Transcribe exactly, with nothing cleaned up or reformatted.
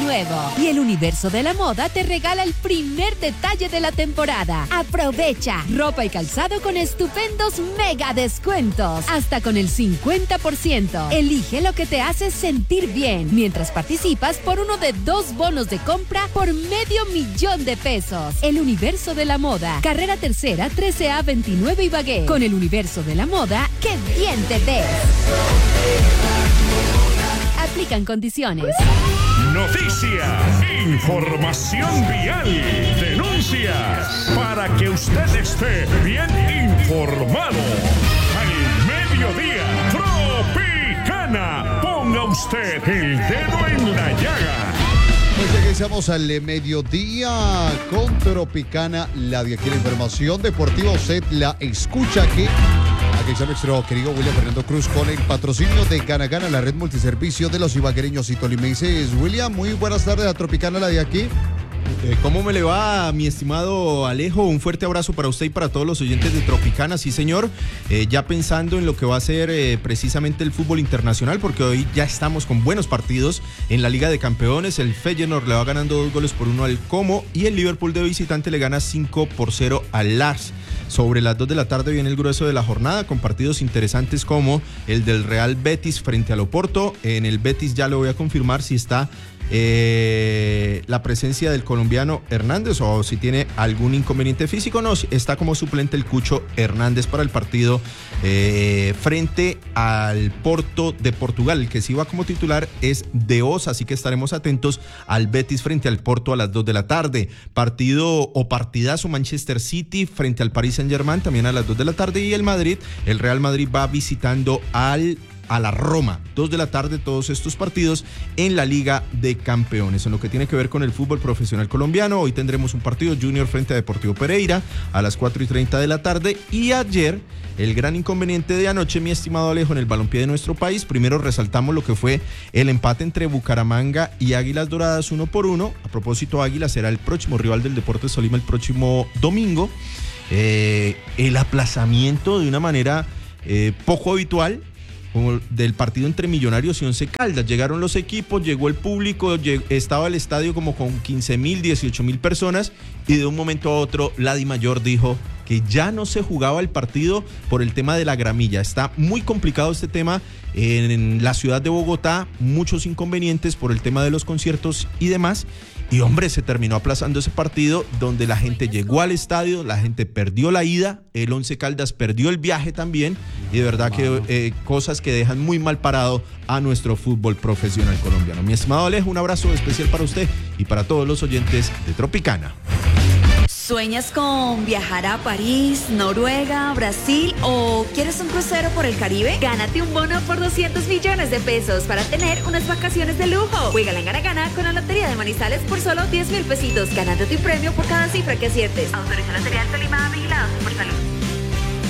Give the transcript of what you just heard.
nuevo. Y el Universo de la Moda te regala el primer detalle de la temporada. Aprovecha ropa y calzado con estupendos mega descuentos. Hasta con el cincuenta por ciento. Elige lo que te hace sentir bien. Mientras participas por uno de dos bonos de compra por medio millón de pesos. El Universo de la Moda. Carrera Tercera, trece A veintinueve Ibagué. Con el Universo de la Moda, ¡qué bien te ves! Aplican condiciones. Noticias, información vial, denuncias, para que usted esté bien informado. Al mediodía, Tropicana, ponga usted el dedo en la llaga. Pues regresamos al mediodía con Tropicana, la de aquí la información deportiva. Usted la escucha aquí. Aquí está nuestro querido William Fernando Cruz con el patrocinio de Gana Gana, la red multiservicio de los ibaguereños y tolimenses. William, muy buenas tardes a Tropicana, la de aquí. Eh, ¿Cómo me le va, mi estimado Alejo? Un fuerte abrazo para usted y para todos los oyentes de Tropicana, sí señor. Eh, ya pensando en lo que va a ser eh, precisamente el fútbol internacional, porque hoy ya estamos con buenos partidos en la Liga de Campeones. El Feyenoord le va ganando dos goles por uno al Como y el Liverpool de visitante le gana cinco por cero al Lars. Sobre las dos de la tarde viene el grueso de la jornada con partidos interesantes como el del Real Betis frente al Oporto. En el Betis ya le voy a confirmar si está eh, la presencia del colombiano Hernández o si tiene algún inconveniente físico. No, está como suplente el Cucho Hernández para el partido eh, frente al Porto de Portugal. El que sí va como titular es Deos, así que estaremos atentos al Betis frente al Porto a las dos de la tarde. Partido o partidazo Manchester City frente al Paris Saint-Germain también a las dos de la tarde, y el Madrid, el Real Madrid va visitando al a la Roma, dos de la tarde, todos estos partidos en la Liga de Campeones. En lo que tiene que ver con el fútbol profesional colombiano, hoy tendremos un partido Junior frente a Deportivo Pereira a las cuatro y treinta de la tarde, y ayer el gran inconveniente de anoche, mi estimado Alejo, en el balompié de nuestro país. Primero resaltamos lo que fue el empate entre Bucaramanga y Águilas Doradas uno por uno. A propósito, Águilas será el próximo rival del Deportes Tolima el próximo domingo. Eh, el aplazamiento de una manera eh, poco habitual como del partido entre Millonarios y Once Caldas. Llegaron los equipos, llegó el público, lleg- estaba el estadio como con quince mil, dieciocho mil personas, y de un momento a otro la Dimayor dijo que ya no se jugaba el partido por el tema de la gramilla. Está muy complicado este tema en la ciudad de Bogotá, muchos inconvenientes por el tema de los conciertos y demás. Y hombre, se terminó aplazando ese partido donde la gente llegó al estadio, la gente perdió la ida, el Once Caldas perdió el viaje también, y de verdad que eh, cosas que dejan muy mal parado a nuestro fútbol profesional colombiano. Mi estimado Alejo, un abrazo especial para usted y para todos los oyentes de Tropicana. ¿Sueñas con viajar a París, Noruega, Brasil o quieres un crucero por el Caribe? Gánate un bono por doscientos millones de pesos para tener unas vacaciones de lujo. Juégala en Gana Gana con la Lotería de Manizales por solo diez mil pesitos, ganándote un premio por cada cifra que aciertes. Autoriza Lotería del Tolima, vigilado por salud.